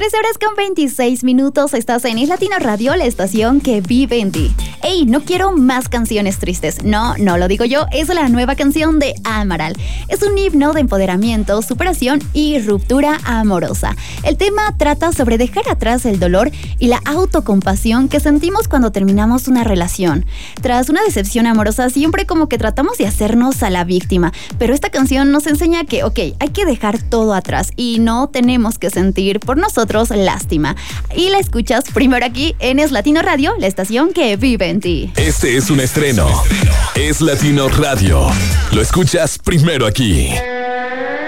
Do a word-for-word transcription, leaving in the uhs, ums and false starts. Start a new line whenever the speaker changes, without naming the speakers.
trece horas con veintiséis minutos, estás en Es Latino Radio, la estación que vive en ti. Ey, no quiero más canciones tristes. No, no lo digo yo, es la nueva canción de Amaral. Es un himno de empoderamiento, superación y ruptura amorosa. El tema trata sobre dejar atrás el dolor y la autocompasión que sentimos cuando terminamos una relación. Tras una decepción amorosa, siempre como que tratamos de hacernos a la víctima, pero esta canción nos enseña que, ok, hay que dejar todo atrás y no tenemos que sentir por nosotros lástima. Y la escuchas primero aquí en Es Latino Radio, la estación que vive en ti.
Este es un estreno. Es Latino Radio. Lo escuchas primero aquí.